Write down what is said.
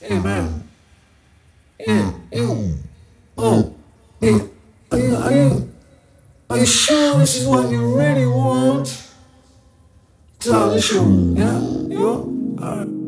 Hey man, yeah, you. Oh, yeah. Are you sure this is what you really want? Tell the truth, yeah? You? Alright.